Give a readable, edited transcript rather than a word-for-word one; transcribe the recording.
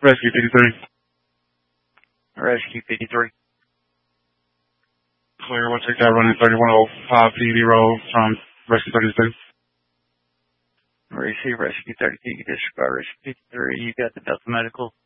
Rescue 53. Rescue 53. Clear, we'll take that running 3105 PD roll from Rescue 32. Receive Rescue 32, disregard Rescue 53. You got the Delta Medical.